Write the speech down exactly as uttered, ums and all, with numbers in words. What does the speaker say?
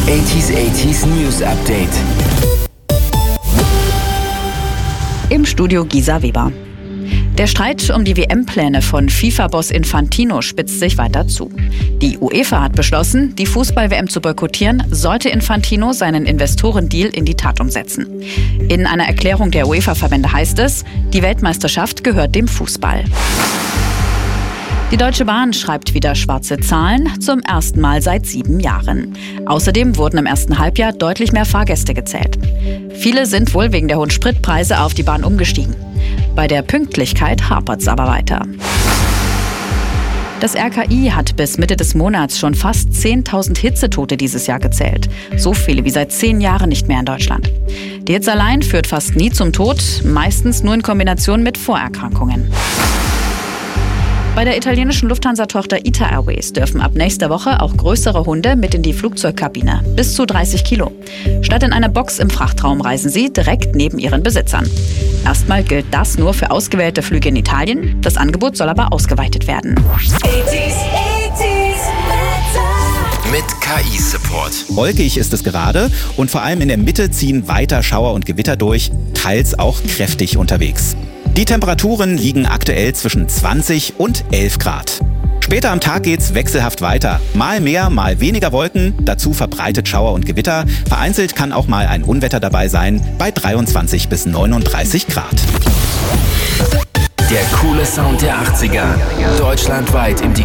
achtziger achtziger News Update. Im Studio Gisa Weber. Der Streit um die W M-Pläne von FIFA-Boss Infantino spitzt sich weiter zu. Die UEFA hat beschlossen, die Fußball-W M zu boykottieren, sollte Infantino seinen Investorendeal in die Tat umsetzen. In einer Erklärung der UEFA-Verbände heißt es, die Weltmeisterschaft gehört dem Fußball. Die Deutsche Bahn schreibt wieder schwarze Zahlen, zum ersten Mal seit sieben Jahren. Außerdem wurden im ersten Halbjahr deutlich mehr Fahrgäste gezählt. Viele sind wohl wegen der hohen Spritpreise auf die Bahn umgestiegen. Bei der Pünktlichkeit hapert es aber weiter. Das R K I hat bis Mitte des Monats schon fast zehntausend Hitzetote dieses Jahr gezählt. So viele wie seit zehn Jahren nicht mehr in Deutschland. Die Hitze allein führt fast nie zum Tod, meistens nur in Kombination mit Vorerkrankungen. Bei der italienischen Lufthansa-Tochter ITA Airways dürfen ab nächster Woche auch größere Hunde mit in die Flugzeugkabine, bis zu dreißig Kilo. Statt in einer Box im Frachtraum reisen sie direkt neben ihren Besitzern. Erstmal gilt das nur für ausgewählte Flüge in Italien. Das Angebot soll aber ausgeweitet werden. Mit K I-Support. Wolkig ist es gerade und vor allem in der Mitte ziehen weiter Schauer und Gewitter durch, teils auch kräftig unterwegs. Die Temperaturen liegen aktuell zwischen zwanzig und elf Grad. Später am Tag geht's wechselhaft weiter. Mal mehr, mal weniger Wolken, dazu verbreitet Schauer und Gewitter. Vereinzelt kann auch mal ein Unwetter dabei sein, bei dreiundzwanzig bis neununddreißig Grad. Der coole Sound der achtziger. Deutschlandweit im